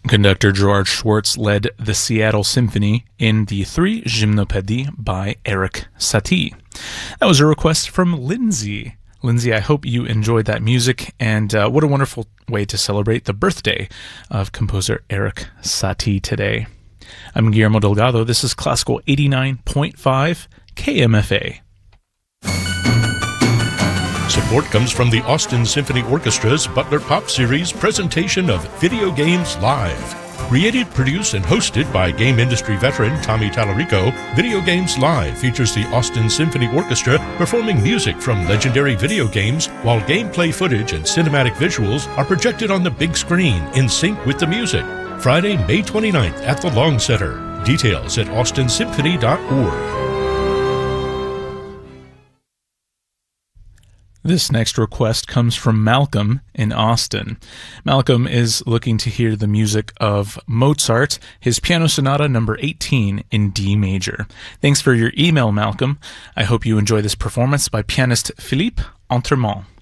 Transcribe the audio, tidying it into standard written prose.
Conductor Gerard Schwartz led the Seattle Symphony in the Three Gymnopédies by Erik Satie. That was a request from Lindsay. Lindsay, I hope you enjoyed that music, and what a wonderful way to celebrate the birthday of composer Erik Satie today. I'm Guillermo Delgado. This is Classical 89.5 KMFA. Support comes from the Austin Symphony Orchestra's Butler Pop Series presentation of Video Games Live. Created, produced, and hosted by game industry veteran Tommy Tallarico, Video Games Live features the Austin Symphony Orchestra performing music from legendary video games, while gameplay footage and cinematic visuals are projected on the big screen in sync with the music. Friday, May 29th at the Long Center. Details at austinsymphony.org. This next request comes from Malcolm in Austin. Malcolm is looking to hear the music of Mozart, his Piano Sonata number 18 in D major. Thanks for your email, Malcolm. I hope you enjoy this performance by pianist Philippe Entremont.